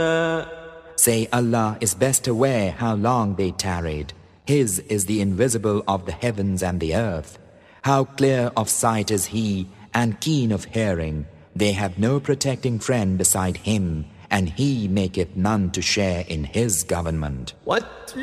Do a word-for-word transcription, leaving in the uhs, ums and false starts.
Say, Allah is best aware how long they tarried. His is the invisible of the heavens and the earth. How clear of sight is He and keen of hearing. They have no protecting friend beside Him, and He maketh none to share in His government. What?